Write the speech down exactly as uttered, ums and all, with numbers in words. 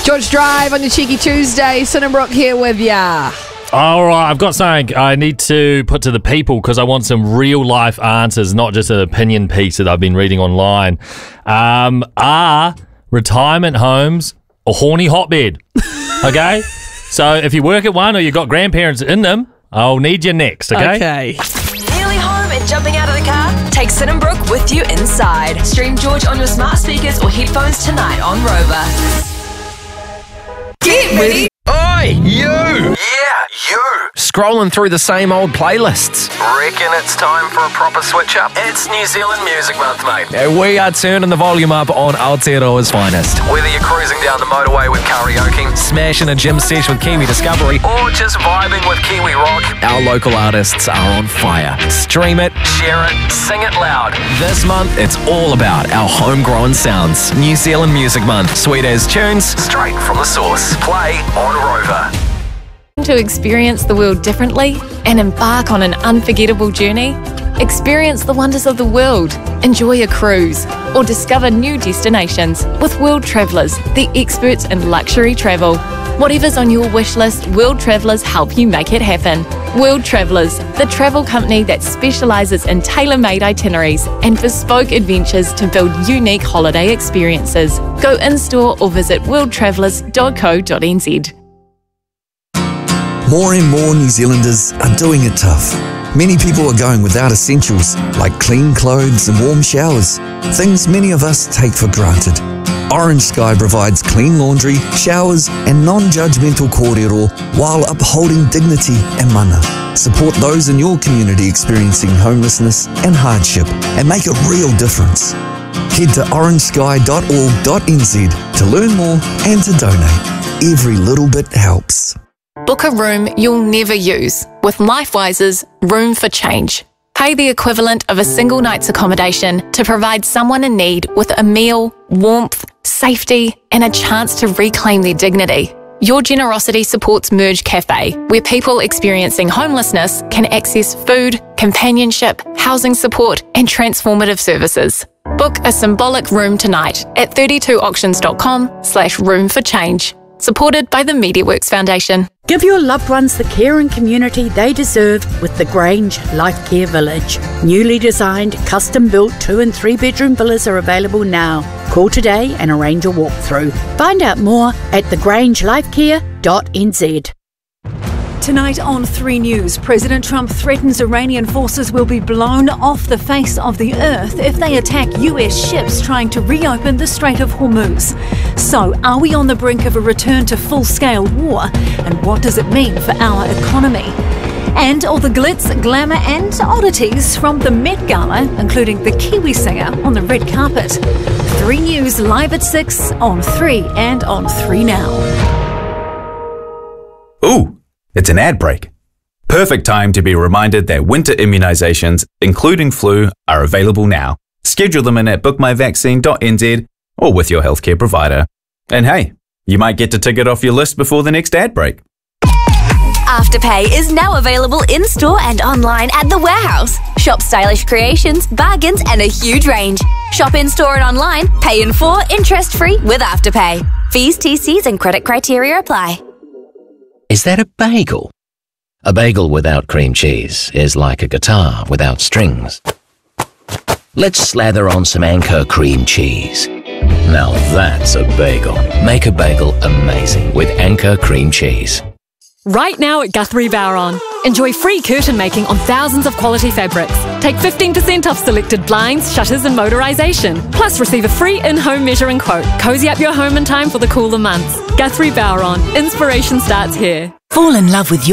George Drive on your Cheeky Tuesday. Sinnenbrook here with ya. All right, I've got something I need to put to the people because I want some real-life answers, not just an opinion piece that I've been reading online. Um, are retirement homes a horny hotbed? Okay? So if you work at one or you've got grandparents in them, I'll need you next, okay? Okay. Nearly home and jumping out of the car? Take Sinnenbrook with you inside. Stream George on your smart speakers or headphones tonight on Rover. Get ready. Oi, you! Yeah, you! Scrolling through the same old playlists. Reckon it's time for a proper switch up? It's New Zealand Music Month, mate. Uh, We are turning the volume up on Aotearoa's finest. Whether you're cruising down the motorway with karaoke, Smashing a gym sesh with Kiwi Discovery. or just vibing with Kiwi Rock, Our local artists are on fire. Stream it. share it, sing it loud. This month, it's all about our homegrown sounds. New Zealand Music Month. Sweet as tunes. Straight from the source. Play on Rover. To experience the world differently and embark on an unforgettable journey? Experience the wonders of the world, enjoy a cruise, or discover new destinations with World Travellers, the experts in luxury travel. Whatever's on your wish list, World Travellers help you make it happen. World Travellers, the travel company that specialises in tailor-made itineraries and bespoke adventures to build unique holiday experiences. Go in-store or visit world travellers dot co dot n z. More and more New Zealanders are doing it tough. Many people are going without essentials like clean clothes and warm showers, things many of us take for granted. Orange Sky provides clean laundry, showers and non-judgmental kōrero while upholding dignity and mana. Support those in your community experiencing homelessness and hardship and make a real difference. Head to orange sky dot org dot n z to learn more and to donate. Every little bit helps. Book a room you'll never use with LifeWise's Room for Change. Pay the equivalent of a single night's accommodation to provide someone in need with a meal, warmth, safety, and a chance to reclaim their dignity. Your generosity supports Merge Cafe, where people experiencing homelessness can access food, companionship, housing support, and transformative services. Book a symbolic room tonight at thirty-two auctions dot com slash room for change. Supported by the MediaWorks Foundation. Give your loved ones the care and community they deserve with the Grange Life Care Village. Newly designed, custom-built two and three bedroom villas are available now. Call today and arrange a walkthrough. Find out more at the grange life care dot n z. Tonight on three News, President Trump threatens Iranian forces will be blown off the face of the earth if they attack U S ships trying to reopen the Strait of Hormuz. So, are we on the brink of a return to full-scale war? And what does it mean for our economy? And all the glitz, glamour and oddities from the Met Gala, including the Kiwi singer on the red carpet. three News live at six on three and on three Now. Ooh, it's an ad break. Perfect time to be reminded that winter immunisations, including flu, are available now. Schedule them in at book my vaccine dot n z or with your healthcare provider. And hey, you might get to tick it off your list before the next ad break. Afterpay is now available in-store and online at The Warehouse. Shop stylish creations, bargains and a huge range. Shop in-store and online, pay in full, interest-free with Afterpay. Fees, T Cs and credit criteria apply. Is that a bagel? A bagel without cream cheese is like a guitar without strings. Let's slather on some Anchor cream cheese. Now that's a bagel. Make a bagel amazing with Anchor cream cheese. Right now at Guthrie Bowron. Enjoy free curtain making on thousands of quality fabrics. Take fifteen percent off selected blinds, shutters and motorisation. Plus receive a free in-home measuring quote. Cozy up your home in time for the cooler months. Guthrie Bowron. Inspiration starts here. Fall in love with your